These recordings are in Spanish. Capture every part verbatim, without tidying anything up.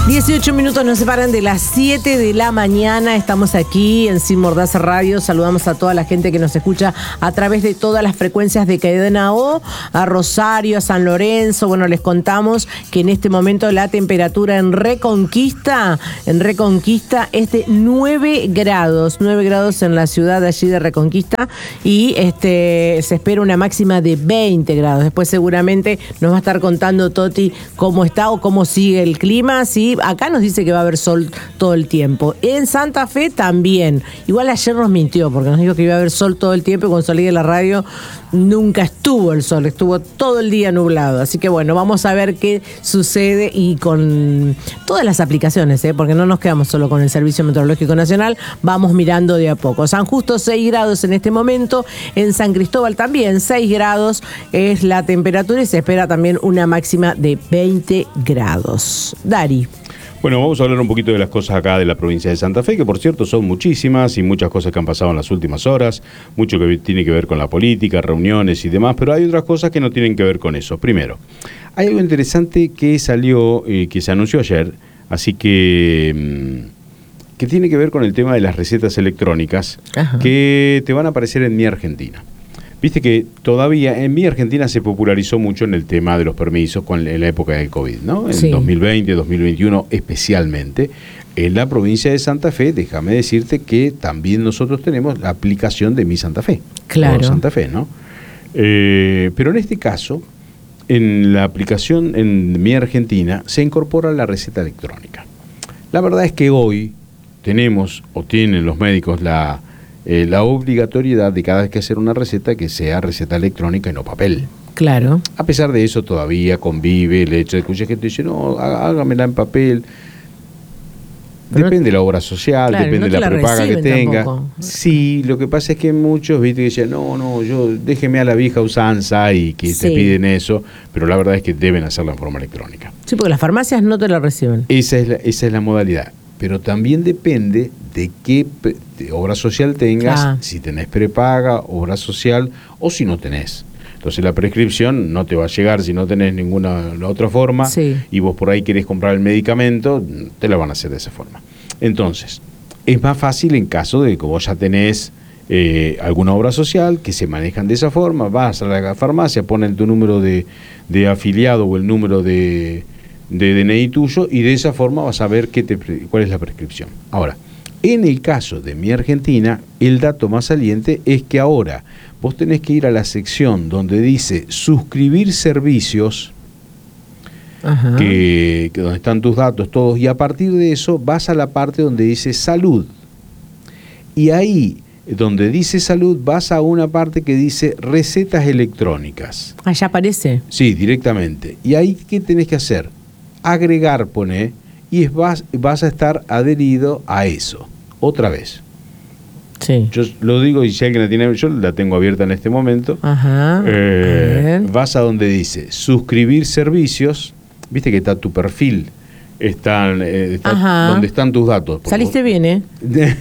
dieciocho minutos nos separan de las siete de la mañana. Estamos aquí en Sin Mordaza Radio. Saludamos a toda la gente que nos escucha a través de todas las frecuencias de Cadena O, a Rosario, a San Lorenzo. Bueno, les contamos que en este momento la temperatura en Reconquista, en Reconquista es de nueve grados. nueve grados en la ciudad allí de Reconquista y este se espera una máxima de veinte grados. Después seguramente nos va a estar contando Toti cómo está o cómo sigue el clima. Sí, acá nos dice que va a haber sol todo el tiempo. En Santa Fe también. Igual ayer nos mintió porque nos dijo que iba a haber sol todo el tiempo y cuando salí de la radio nunca estuvo el sol, estuvo todo el día nublado. Así que bueno, vamos a ver qué sucede y con todas las aplicaciones, ¿eh? Porque no nos quedamos solo con el Servicio Meteorológico Nacional, vamos mirando de a poco. San Justo seis grados en este momento, en San Cristóbal también seis grados es la temperatura y se espera también una máxima de veinte grados. Dari. Bueno, vamos a hablar un poquito de las cosas acá de la provincia de Santa Fe, que por cierto son muchísimas y muchas cosas que han pasado en las últimas horas, mucho que tiene que ver con la política, reuniones y demás, pero hay otras cosas que no tienen que ver con eso. Primero, hay algo interesante que salió, eh, que se anunció ayer, así que, que tiene que ver con el tema de las recetas electrónicas. Ajá. Que te van a aparecer en Mi Argentina. Viste que todavía en Mi Argentina se popularizó mucho en el tema de los permisos con, en la época del COVID, ¿no? En sí. dos mil veinte, dos mil veintiuno especialmente. En la provincia de Santa Fe, déjame decirte que también nosotros tenemos la aplicación de Mi Santa Fe. Claro. Santa Fe, ¿no? Eh, pero en este caso, en la aplicación en Mi Argentina se incorpora la receta electrónica. La verdad es que hoy tenemos, o tienen los médicos, la... Eh, la obligatoriedad de cada vez que hacer una receta que sea receta electrónica y no papel. Claro. A pesar de eso todavía convive el hecho de que mucha gente dice, no, hágamela en papel. Pero depende no, de la obra social, claro, depende no de la, la prepaga que tenga. Tampoco. Sí, lo que pasa es que muchos, viste, que dicen, no, no, yo déjeme a la vieja usanza y que sí. te piden eso, pero la verdad es que deben hacerlo en forma electrónica. Sí, porque las farmacias no te la reciben. Esa es la, esa es la modalidad. Pero también depende de qué de obra social tengas, ah. si tenés prepaga, obra social, o si no tenés. Entonces la prescripción no te va a llegar si no tenés ninguna otra forma, sí. y vos por ahí querés comprar el medicamento, te la van a hacer de esa forma. Entonces, es más fácil en caso de que vos ya tenés eh, alguna obra social que se manejan de esa forma, vas a la farmacia, ponen tu número de, de afiliado o el número de... de D N I tuyo y de esa forma vas a ver qué te, cuál es la prescripción. Ahora, en el caso de Mi Argentina, el dato más saliente es que ahora vos tenés que ir a la sección donde dice suscribir servicios, Ajá. Que, que donde están tus datos todos, y a partir de eso vas a la parte donde dice salud. Y ahí, donde dice salud, vas a una parte que dice recetas electrónicas. Allá aparece. Sí, directamente. Y ahí, ¿qué tenés que hacer? Agregar, pone, y es, vas, vas a estar adherido a eso, otra vez. Sí. Yo lo digo y si alguien la tiene, yo la tengo abierta en este momento. Ajá. Eh, a vas a donde dice suscribir servicios, viste que está tu perfil, están, eh, está donde están tus datos. Saliste vos. Bien, ¿eh? Te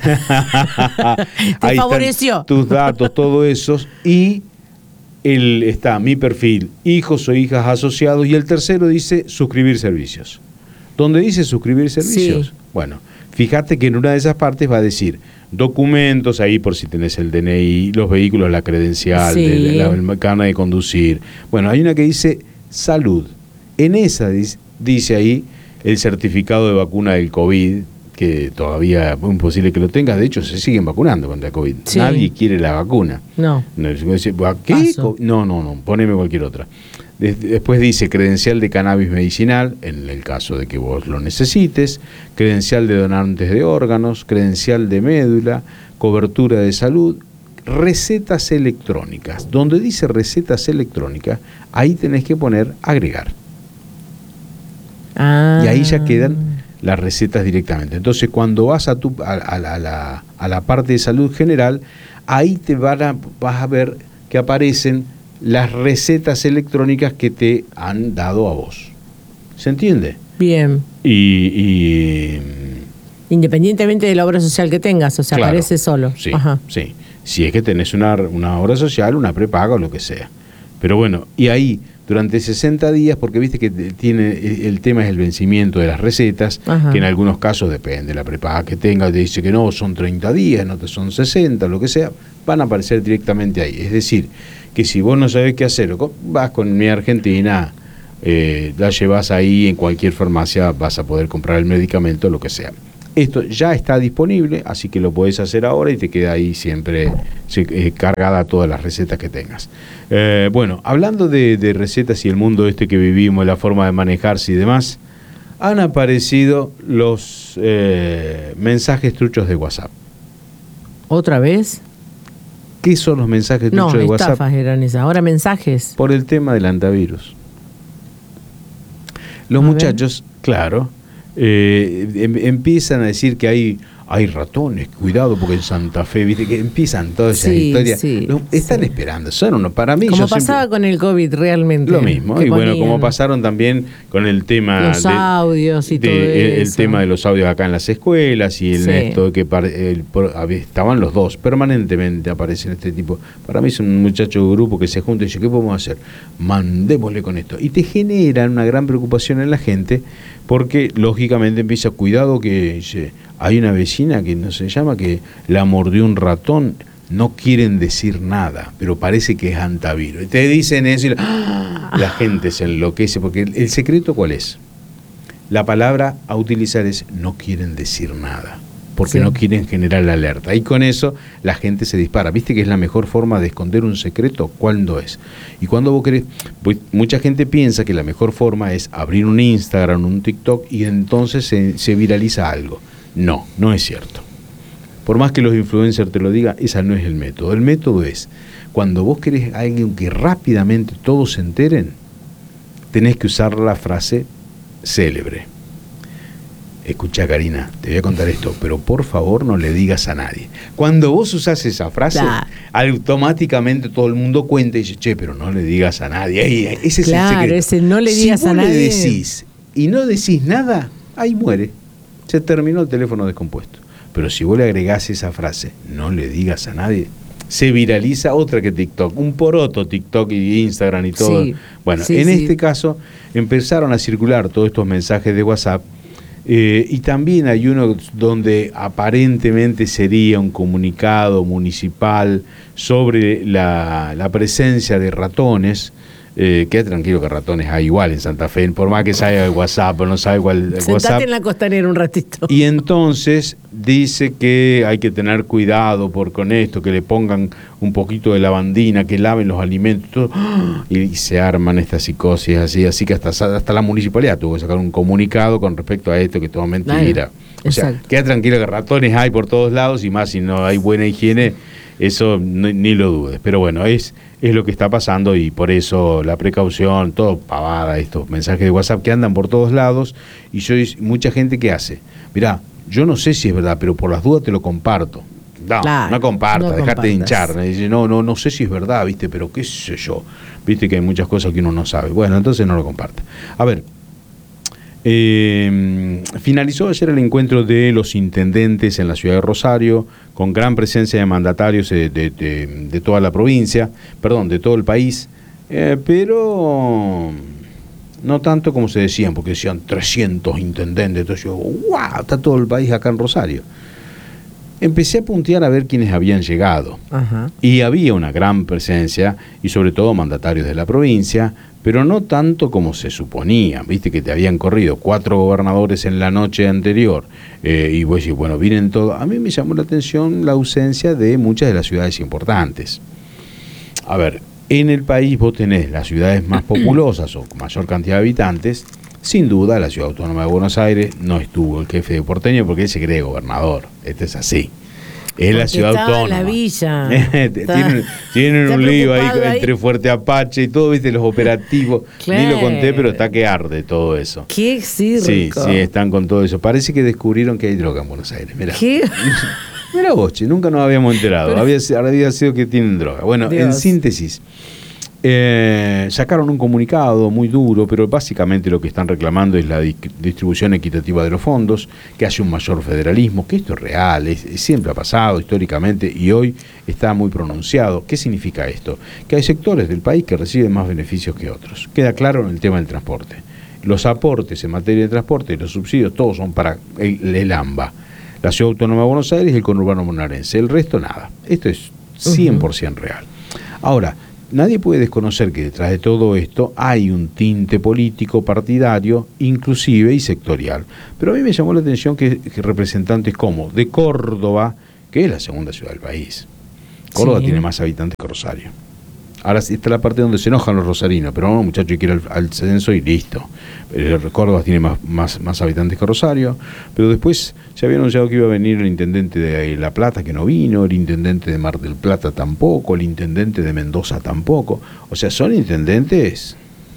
ahí favoreció. Tus datos, todo eso, y el, está mi perfil, hijos o hijas asociados, y el tercero dice suscribir servicios. ¿Dónde dice suscribir servicios? Sí. Bueno, fíjate que en una de esas partes va a decir documentos, ahí por si tenés el D N I, los vehículos, la credencial, sí. de, la, el carnet de conducir. Bueno, hay una que dice salud. En esa dice, dice ahí el certificado de vacuna del COVID, que todavía es imposible que lo tengas. De hecho, se siguen vacunando contra el COVID. Sí. Nadie quiere la vacuna. No. ¿Qué? No, no, no, poneme cualquier otra. Después dice credencial de cannabis medicinal, en el caso de que vos lo necesites, credencial de donantes de órganos, credencial de médula, cobertura de salud, recetas electrónicas. Donde dice recetas electrónicas, ahí tenés que poner agregar. Ah. Y ahí ya quedan las recetas directamente. Entonces, cuando vas a, tu, a, a, la, a, la, a la parte de salud general, ahí te van a, vas a ver que aparecen las recetas electrónicas que te han dado a vos. ¿Se entiende? Bien. Y, y independientemente de la obra social que tengas, o sea, claro, aparece solo. Sí, Ajá. sí. Si es que tenés una, una obra social, una prepaga o lo que sea. Pero bueno, y ahí durante sesenta días, porque viste que tiene el tema es el vencimiento de las recetas, Ajá. que en algunos casos depende de la prepaga que tenga, te dice que no, son treinta días, no son sesenta, lo que sea, van a aparecer directamente ahí. Es decir, que si vos no sabés qué hacer, vas con Mi Argentina, eh, la llevas ahí, en cualquier farmacia vas a poder comprar el medicamento, lo que sea. Esto ya está disponible, así que lo podés hacer ahora y te queda ahí siempre eh, cargada todas las recetas que tengas. Eh, bueno, hablando de, de recetas y el mundo este que vivimos, la forma de manejarse y demás, han aparecido los eh, mensajes truchos de WhatsApp. ¿Otra vez? ¿Qué son los mensajes truchos no, de WhatsApp? No, estafas eran esas. Ahora mensajes. Por el tema del antivirus. Los a muchachos, ver. claro... Eh, em, empiezan a decir que hay hay ratones, cuidado porque en Santa Fe, viste que empiezan todas esas sí, historias, sí, no, están sí. esperando, son unos, para mí como yo pasaba siempre, con el COVID realmente, lo mismo, y bueno, como pasaron también con el tema los de, audios y de, todo el, eso. el tema de los audios acá en las escuelas y el sí. esto que el, estaban los dos, permanentemente aparecen este tipo. Para mí es un muchacho de grupo que se junta y dice, ¿qué podemos hacer? Mandémosle con esto. Y te generan una gran preocupación en la gente, porque lógicamente empieza, cuidado que dice, hay una vecina que no se llama, que la mordió un ratón, no quieren decir nada, pero parece que es antivirus. Te dicen eso y la, ¡ah! la gente se enloquece, porque el, el secreto ¿cuál es? La palabra a utilizar es no quieren decir nada, porque sí. no quieren generar la alerta. Y con eso la gente se dispara. ¿Viste que es la mejor forma de esconder un secreto? ¿Cuándo es? Y cuando vos querés, pues mucha gente piensa que la mejor forma es abrir un Instagram, un TikTok y entonces se, se viraliza algo. No, no es cierto. Por más que los influencers te lo digan, ese no es el método. El método es, cuando vos querés a alguien que rápidamente todos se enteren, tenés que usar la frase célebre. Escucha, Karina, te voy a contar esto, pero por favor no le digas a nadie. Cuando vos usás esa frase, claro. automáticamente todo el mundo cuenta y dice, che, pero no le digas a nadie. Ahí, ese claro, es el secreto. Ese no le digas si vos a nadie. le decís y no decís nada, ahí muere. Se terminó el teléfono descompuesto. Pero si vos le agregás esa frase, no le digas a nadie, se viraliza otra que TikTok, un poroto TikTok y Instagram y todo. Sí, bueno, sí, en sí. este caso empezaron a circular todos estos mensajes de WhatsApp. Eh, y también hay uno donde aparentemente sería un comunicado municipal sobre la, la presencia de ratones. Eh, queda tranquilo que ratones hay igual en Santa Fe, por más que salga el WhatsApp, pero no sabe cuál el Sentate WhatsApp. en la costanera un ratito. Y entonces dice que hay que tener cuidado por con esto, que le pongan un poquito de lavandina, que laven los alimentos, todo, y, y se arman estas psicosis así, así que hasta, hasta la municipalidad tuvo que sacar un comunicado con respecto a esto, que todo mentira. O sea, exacto. Queda tranquilo que ratones hay por todos lados, y más si no hay buena higiene, eso no, ni lo dudes. Pero bueno, es, es lo que está pasando, y por eso la precaución, todo pavada, estos mensajes de WhatsApp que andan por todos lados, y yo mucha gente que hace, mirá, yo no sé si es verdad, pero por las dudas te lo comparto. No, claro, no compartas, no dejarte de hinchar. Me dice, no, no, no sé si es verdad, viste, pero qué sé yo. Viste que hay muchas cosas que uno no sabe. Bueno, entonces no lo comparta. A ver, eh, finalizó ayer el encuentro de los intendentes en la ciudad de Rosario, con gran presencia de mandatarios de, de, de, de toda la provincia, perdón, de todo el país, eh, pero no tanto como se decían, porque decían trescientos intendentes. Entonces yo, ¡wow! Está todo el país acá en Rosario. Empecé a puntear a ver quiénes habían llegado. Ajá. Y había una gran presencia, y sobre todo mandatarios de la provincia, pero no tanto como se suponía. Viste que te habían corrido cuatro gobernadores en la noche anterior, eh, y vos decís, bueno, vienen todos. A mí me llamó la atención la ausencia de muchas de las ciudades importantes. A ver, en el país vos tenés las ciudades más populosas o con mayor cantidad de habitantes. Sin duda, la Ciudad Autónoma de Buenos Aires no estuvo el jefe de porteño porque él se cree gobernador. Este es así. Es porque la Ciudad Autónoma. En la villa. tienen tienen un lío ahí, ahí entre Fuerte Apache y todo, viste, los operativos. Claro. Ni lo conté, pero está que arde todo eso. Qué circo. Sí, sí, están con todo eso. Parece que descubrieron que hay droga en Buenos Aires. Mirá. ¿Qué? Mirá vos, che, nunca nos habíamos enterado. Había, había sido que tienen droga. Bueno, Dios. En síntesis, Eh, sacaron un comunicado muy duro, pero básicamente lo que están reclamando es la di- distribución equitativa de los fondos, que hace un mayor federalismo, que esto es real, es, siempre ha pasado históricamente y hoy está muy pronunciado. ¿Qué significa esto? Que hay sectores del país que reciben más beneficios que otros. Queda claro en el tema del transporte. Los aportes en materia de transporte, los subsidios, todos son para el, el AMBA, la Ciudad Autónoma de Buenos Aires y el conurbano bonaerense. El resto nada. Esto es cien por ciento real. Ahora, nadie puede desconocer que detrás de todo esto hay un tinte político, partidario, inclusive y sectorial. Pero a mí me llamó la atención que, que representantes como de Córdoba, que es la segunda ciudad del país. Córdoba sí. tiene más habitantes que Rosario. Ahora sí está la parte donde se enojan los rosarinos, pero no, muchachos, hay que ir al, al censo y listo. Eh, Córdoba tiene más, más, más habitantes que Rosario, pero después se había anunciado que iba a venir el intendente de La Plata, que no vino, el intendente de Mar del Plata tampoco, el intendente de Mendoza tampoco. O sea, son intendentes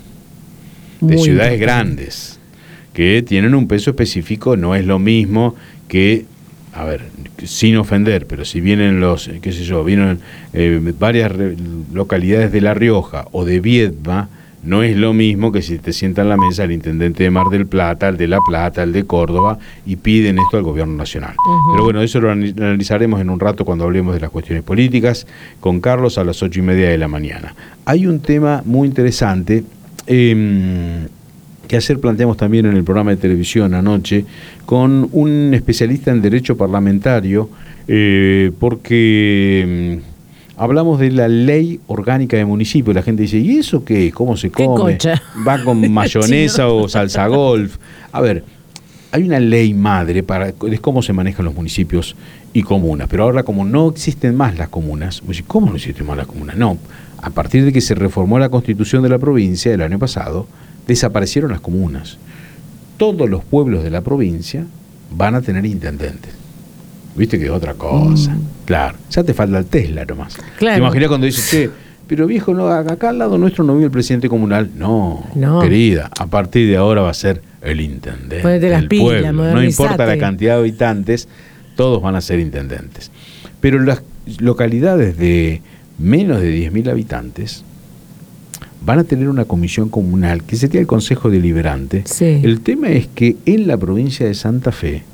de Muy ciudades grandes, que tienen un peso específico, no es lo mismo que... A ver, sin ofender, pero si vienen los, qué sé yo, vienen eh, varias re- localidades de La Rioja o de Viedma, no es lo mismo que si te sientan en la mesa el intendente de Mar del Plata, el de La Plata, el de Córdoba, y piden esto al gobierno nacional. Uh-huh. Pero bueno, eso lo analizaremos en un rato cuando hablemos de las cuestiones políticas, con Carlos a las ocho y media de la mañana. Hay un tema muy interesante, eh, que ayer planteamos también en el programa de televisión anoche, con un especialista en derecho parlamentario, eh, porque mmm, hablamos de la ley orgánica de municipios. La gente dice, ¿y eso qué? ¿Cómo se come? ¿Va con mayonesa o salsa golf? A ver, hay una ley madre para de cómo se manejan los municipios y comunas, pero ahora como no existen más las comunas, ¿cómo no existen más las comunas? No, a partir de que se reformó la Constitución de la provincia el año pasado, desaparecieron las comunas. Todos los pueblos de la provincia van a tener intendentes. ¿Viste que es otra cosa? Mm. Claro, ya te falta el Tesla nomás. Claro. ¿Te imaginas cuando dices, che, pero viejo, no, acá al lado nuestro no vive el presidente comunal? No, no, querida, a partir de ahora va a ser el intendente del pueblo. No importa la cantidad de habitantes, todos van a ser intendentes. Pero las localidades de menos de diez mil habitantes van a tener una comisión comunal que sería el Consejo Deliberante. Sí. El tema es que en la provincia de Santa Fe,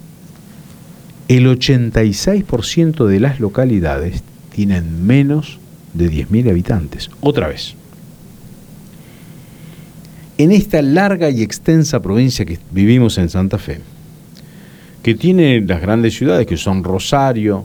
el ochenta y seis por ciento de las localidades tienen menos de diez mil habitantes. Otra vez. En esta larga y extensa provincia que vivimos en Santa Fe, que tiene las grandes ciudades que son Rosario,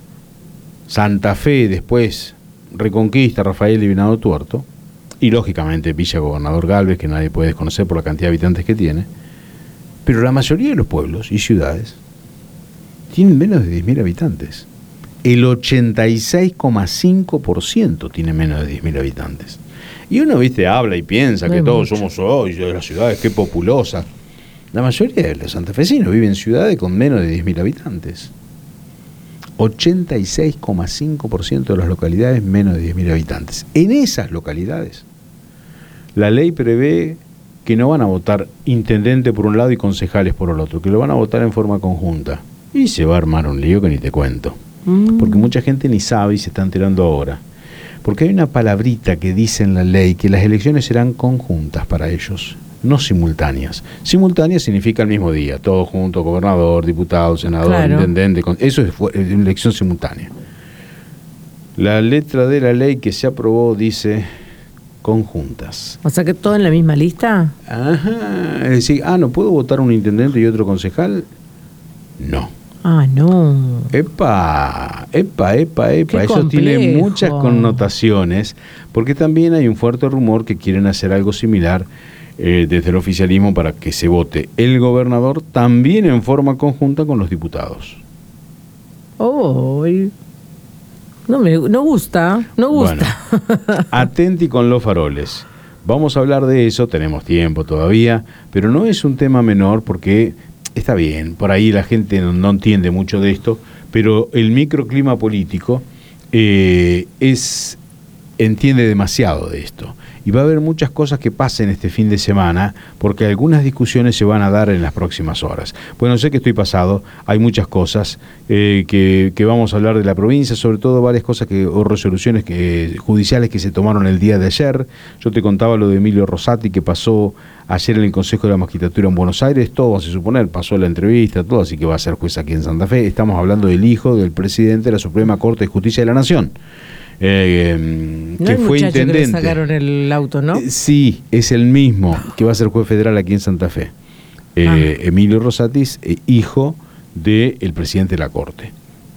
Santa Fe, después Reconquista, Rafael y Venado Tuerto, y lógicamente Villa Gobernador Galvez, que nadie puede desconocer por la cantidad de habitantes que tiene, pero la mayoría de los pueblos y ciudades tienen menos de diez mil habitantes. El ochenta y seis coma cinco por ciento tiene menos de diez mil habitantes. Y uno, viste, habla y piensa no que todos mucho. somos hoy de las ciudades, qué populosas. La mayoría de los santafesinos viven en ciudades con menos de diez mil habitantes. ochenta y seis coma cinco por ciento de las localidades menos de diez mil habitantes. En esas localidades, la ley prevé que no van a votar intendente por un lado y concejales por el otro, que lo van a votar en forma conjunta. Y se va a armar un lío que ni te cuento. Mm. Porque mucha gente ni sabe y se está enterando ahora. Porque hay una palabrita que dice en la ley que las elecciones serán conjuntas para ellos, no simultáneas. Simultáneas significa el mismo día, todos juntos, gobernador, diputado, senador, claro. intendente, eso es una elección simultánea. La letra de la ley que se aprobó dice conjuntas. O sea que todo en la misma lista. Ajá, es decir, ah, ¿no puedo votar un intendente y otro concejal? No. Ah, no. Epa, epa, epa, epa. Eso tiene muchas connotaciones, porque también hay un fuerte rumor que quieren hacer algo similar eh, desde el oficialismo para que se vote el gobernador también en forma conjunta con los diputados. Oh, no me no gusta, no gusta. Bueno, atenti con los faroles. Vamos a hablar de eso, tenemos tiempo todavía, pero no es un tema menor porque está bien, por ahí la gente no, no entiende mucho de esto, pero el microclima político eh, es entiende demasiado de esto. y va a haber muchas cosas que pasen este fin de semana, porque algunas discusiones se van a dar en las próximas horas. Bueno, sé que estoy pasado, hay muchas cosas eh, que, que vamos a hablar de la provincia, sobre todo varias cosas que, o resoluciones que, judiciales que se tomaron el día de ayer. Yo te contaba lo de Emilio Rosati que pasó ayer en el Consejo de la Magistratura en Buenos Aires, todo hace suponer, pasó la entrevista, todo, así que va a ser juez aquí en Santa Fe. Estamos hablando del hijo del presidente de la Suprema Corte de Justicia de la Nación. Eh, no que fue intendente. Que le sacaron el auto, ¿no? Eh, sí, es el mismo que va a ser juez federal aquí en Santa Fe. Eh, ah. Emilio Rosati, eh, hijo del presidente de la Corte.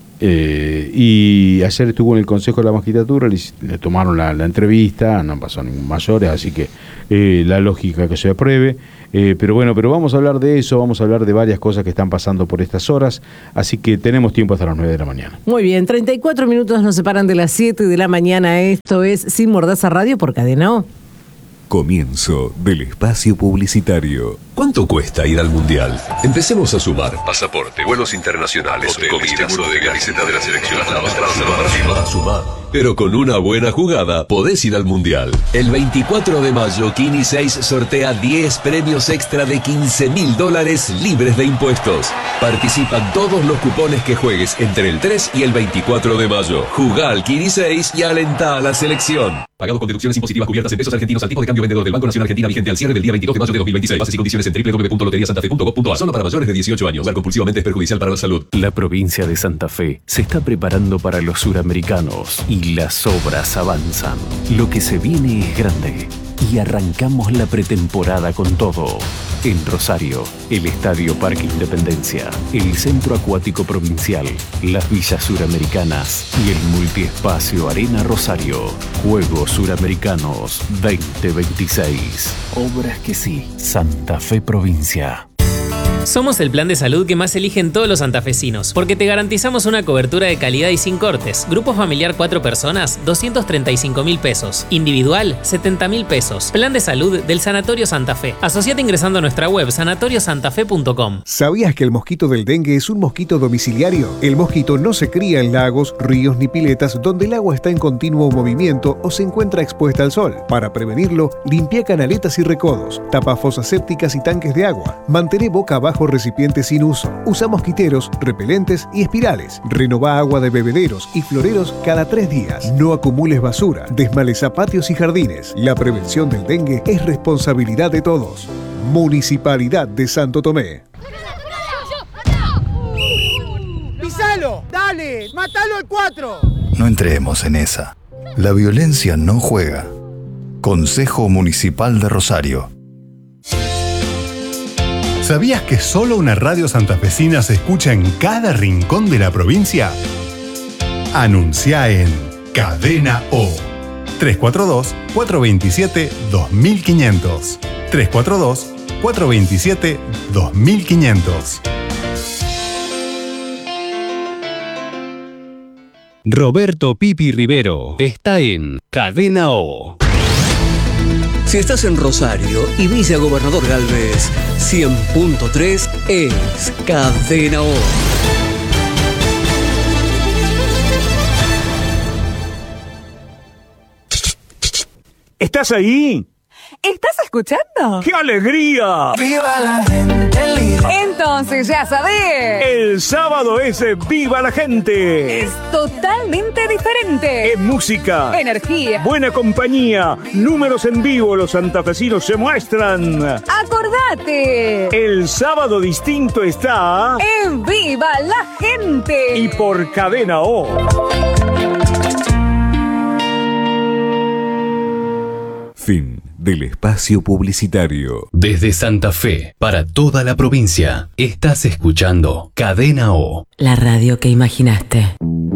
Eh, y ayer estuvo en el Consejo de la Magistratura, le, le tomaron la, la entrevista, no pasó ningún mayores, así que eh, la lógica que se apruebe. Eh, pero bueno, pero vamos a hablar de eso, vamos a hablar de varias cosas que están pasando por estas horas, así que tenemos tiempo hasta las nueve de la mañana. Muy bien, treinta y cuatro minutos nos separan de las siete de la mañana. Esto es Sin Mordaza Radio por Cadena O. Comienzo del espacio publicitario. ¿Cuánto cuesta ir al Mundial? Empecemos a sumar. Pasaporte, vuelos internacionales, hoteles, comida, seguro de camiseta de la selección. Sumar, sumar. Pero con una buena jugada podés ir al Mundial. El veinticuatro de mayo, Kini seis sortea diez premios extra de quince mil dólares libres de impuestos. Participan todos los cupones que juegues entre el tres y el veinticuatro de mayo. Jugá al Kini seis y alentá a la selección. Pagado con deducciones impositivas cubiertas en pesos argentinos al tipo de cambio vendedor del Banco Nacional Argentina vigente al cierre del día veintidós de mayo de dos mil veintiséis. Bases y condiciones en doble u doble u doble u punto lotería santa fe punto gov punto a r. Solo para mayores de dieciocho años. Jugar compulsivamente es perjudicial para la salud. La provincia de Santa Fe se está preparando para los suramericanos y las obras avanzan. Lo que se viene es grande y arrancamos la pretemporada con todo. En Rosario, el Estadio Parque Independencia, el Centro Acuático Provincial, las Villas Suramericanas y el Multiespacio Arena Rosario. Juegos Suramericanos veinte veintiséis. Obras que sí. Santa Fe Provincia. Somos el plan de salud que más eligen todos los santafesinos, porque te garantizamos una cobertura de calidad y sin cortes. Grupo familiar cuatro personas, doscientos treinta y cinco mil pesos. Individual, setenta mil pesos. Plan de salud del Sanatorio Santa Fe. Asociate ingresando a nuestra web sanatorio santa fe punto com. ¿Sabías que el mosquito del dengue es un mosquito domiciliario? El mosquito no se cría en lagos, ríos ni piletas donde el agua está en continuo movimiento o se encuentra expuesta al sol. Para prevenirlo, limpia canaletas y recodos, tapa fosas sépticas y tanques de agua, mantén boca abajo recipientes sin uso. Usa mosquiteros, repelentes y espirales. Renová agua de bebederos y floreros cada tres días. No acumules basura. Desmaleza patios y jardines. La prevención del dengue es responsabilidad de todos. Municipalidad de Santo Tomé. ¡Pisalo! ¡Dale! ¡Mátalo al cuatro! No entremos en esa. La violencia no juega. Consejo Municipal de Rosario. ¿Sabías que solo una radio santafesina se escucha en cada rincón de la provincia? Anuncia en Cadena O. tres cuatro dos, cuatro dos siete, dos mil quinientos. tres cuatro dos, cuatro dos siete, dos mil quinientos. Roberto Pipi Rivero está en Cadena O. Si estás en Rosario y Villa Gobernador Galvez, cien punto tres es Cadena O. ¿Estás ahí? ¿Estás escuchando? ¡Qué alegría! ¡Viva la gente libre! Entonces ya sabés. El sábado es Viva la Gente. Es totalmente diferente. En música, energía, buena compañía, números en vivo, los santafesinos se muestran. ¡Acordate! El sábado distinto está en Viva la Gente. Y por Cadena O. Fin del espacio publicitario. Desde Santa Fe, para toda la provincia, estás escuchando Cadena O. La radio que imaginaste.